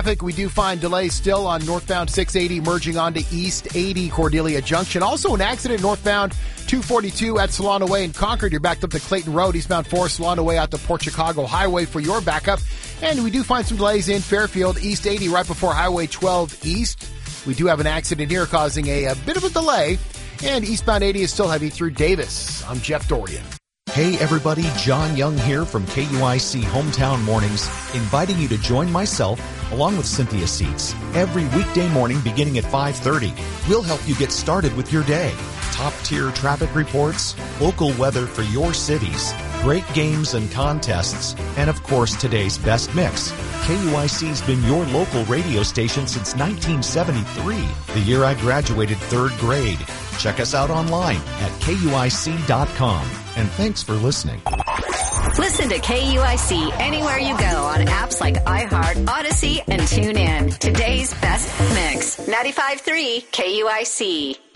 We do find delays still on northbound 680 merging onto East 80 Cordelia Junction. Also an accident northbound 242 at Solano Way in Concord. You're backed up to Clayton Road, eastbound 4 Solano Way out to Port Chicago Highway for your backup. And we do find some delays in Fairfield, East 80 right before Highway 12 East. We do have an accident here causing a bit of a delay. And eastbound 80 is still heavy through Davis. I'm Jeff Dorian. Hey everybody, John Young here from KUIC Hometown Mornings, inviting you to join myself, along with Cynthia Seats, every weekday morning beginning at 5:30. We'll help you get started with your day. Top-tier traffic reports, local weather for your cities, great games and contests, and of course today's best mix. KUIC's been your local radio station since 1973, the year I graduated 3rd grade. Check us out online at KUIC.com. And thanks for listening. Listen to KUIC anywhere you go on apps like iHeart, Odyssey, and TuneIn. Today's best mix. 95.3 KUIC.